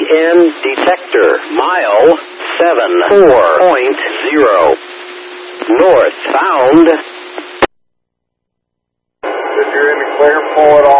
EN detector. Mile 74.0. Northbound. If you're in the clear, pull it off.